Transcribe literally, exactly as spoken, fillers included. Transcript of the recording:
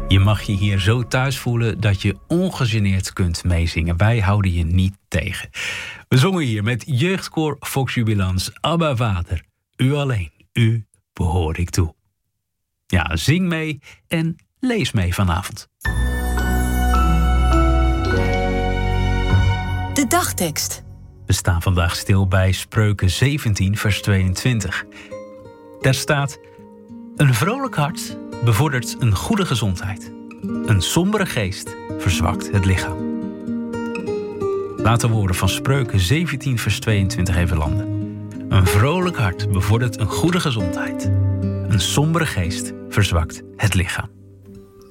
Je mag je hier zo thuis voelen dat je ongegeneerd kunt meezingen. Wij houden je niet tegen. We zongen hier met Jeugdkoor Volksjubilans Abba Vader. U alleen, u behoor ik toe. Ja, zing mee en lees mee vanavond. De dagtekst. We staan vandaag stil bij Spreuken zeventien, vers tweeëntwintig. Daar staat: een vrolijk hart bevordert een goede gezondheid. Een sombere geest verzwakt het lichaam. Laat de woorden van Spreuken zeventien, vers tweeëntwintig even landen. Een vrolijk hart bevordert een goede gezondheid. Een sombere geest verzwakt het lichaam.